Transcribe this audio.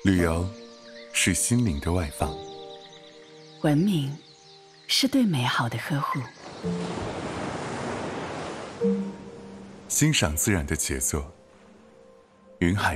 旅游是心灵的外放， 文明是对美好的呵护， 欣赏自然的杰作，云海